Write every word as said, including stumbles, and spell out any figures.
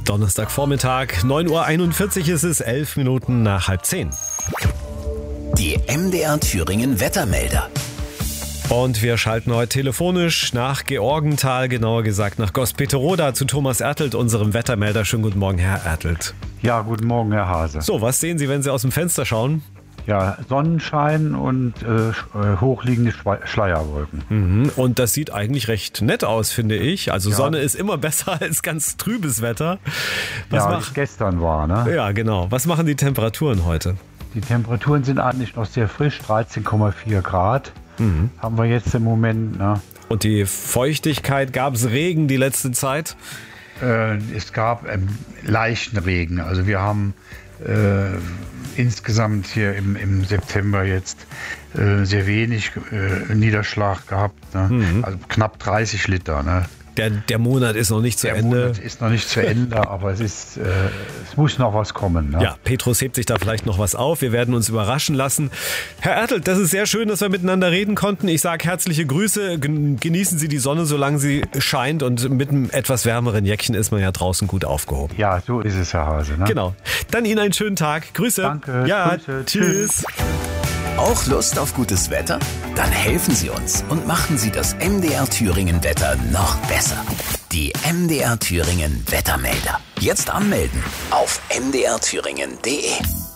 Donnerstagvormittag, neun Uhr einundvierzig ist es, elf Minuten nach halb zehn. Die M D R Thüringen Wettermelder. Und wir schalten heute telefonisch nach Georgenthal, genauer gesagt nach Gospetoroda zu Thomas Ertelt, unserem Wettermelder. Schönen guten Morgen, Herr Ertelt. Ja, guten Morgen, Herr Hase. So, was sehen Sie, wenn Sie aus dem Fenster schauen? Ja, Sonnenschein und äh, hochliegende Schleierwolken. Mhm. Und das sieht eigentlich recht nett aus, finde ich. Also ja. Sonne ist immer besser als ganz trübes Wetter. Was ja, macht... wie es gestern war, ne? Ja, genau. Was machen die Temperaturen heute? Die Temperaturen sind eigentlich noch sehr frisch, dreizehn Komma vier Grad mhm. haben wir jetzt im Moment. Ne? Und die Feuchtigkeit, gab es Regen die letzte Zeit? Äh, es gab ähm, leichten Regen. Also wir haben äh, insgesamt hier im, im September jetzt äh, sehr wenig äh, Niederschlag gehabt. Ne? Mhm. Also knapp dreißig Liter. Ne? Der, der Monat ist noch nicht zu der Ende. Der Monat ist noch nicht zu Ende, aber es, ist, äh, es muss noch was kommen. Ne? Ja, Petrus hebt sich da vielleicht noch was auf. Wir werden uns überraschen lassen. Herr Ertelt, das ist sehr schön, dass wir miteinander reden konnten. Ich sage herzliche Grüße. Genießen Sie die Sonne, solange sie scheint. Und mit einem etwas wärmeren Jäckchen ist man ja draußen gut aufgehoben. Ja, so ist es, Herr Hase. Ne? Genau. Dann Ihnen einen schönen Tag. Grüße. Danke. Ja, Grüße. Tschüss. Auch Lust auf gutes Wetter? Dann helfen Sie uns und machen Sie das M D R Thüringen Wetter noch besser. Die M D R Thüringen Wettermelder. Jetzt anmelden auf m d r thüringen punkt d e.